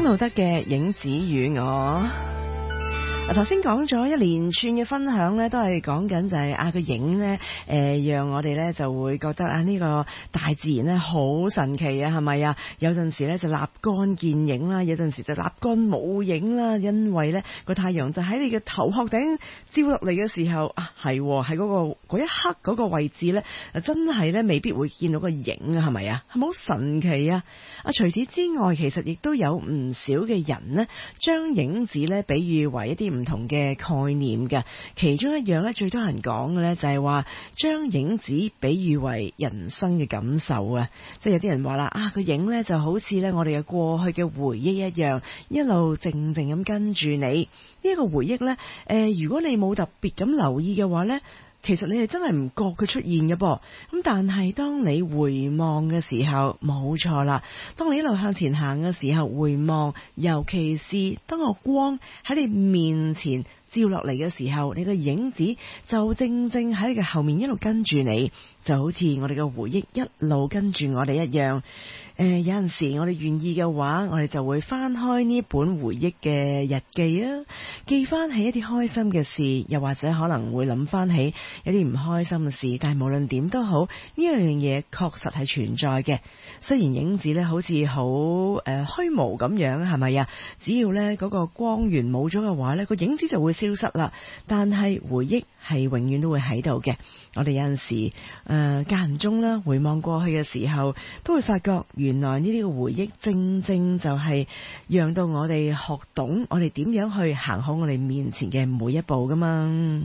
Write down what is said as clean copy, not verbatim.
路德嘅影子與我。頭先講咗一連串嘅分享咧，都係講緊就係個影咧，讓我哋咧就會覺得呢個大自然咧好神奇啊，係咪啊？有陣時咧就立竿見影啦，有陣時就立竿冇影啦，因為咧個太陽就喺你嘅頭殼頂照落嚟嘅時候係喺嗰一刻嗰個位置咧，真係咧未必會見到個影啊，係咪啊？係咪好神奇啊？除此之外，其實亦都有唔少嘅人呢，將影子咧比喻為一啲唔同嘅概念嘅，其中一樣咧最多人講嘅咧就係話將影子比喻為人生嘅感受啊，即係有啲人話啦個影咧就好似咧我哋嘅過去嘅回憶一樣，一路靜靜咁跟住你呢一個回憶咧，如果你冇特別咁留意嘅話咧，其實你係真係唔覺佢出現嘅噃，咁但係當你回望嘅時候，冇錯啦。當你一路向前行嘅時候，回望，尤其是當個光喺你面前照落嚟嘅時候，你個影子就正正喺你嘅後面一路跟住你，就好似我哋嘅回憶一路跟住我哋一樣。有陣時我哋願意嘅話，我哋就會翻開呢本回憶嘅日記啊，記翻起一啲開心嘅事，又或者可能會諗翻起一啲唔開心嘅事。但係無論點都好，呢樣嘢確實係存在嘅。雖然影子咧好似好虛無咁樣，係咪啊？只要咧嗰個光源冇咗嘅話咧，個影子就會消失啦。但係回憶係永遠都會喺度嘅。我哋有陣時間唔中啦，回望過去嘅時候，都會發覺原來呢啲嘅回憶正正就係讓到我哋學懂我哋點樣去行好我哋面前嘅每一步㗎嘛。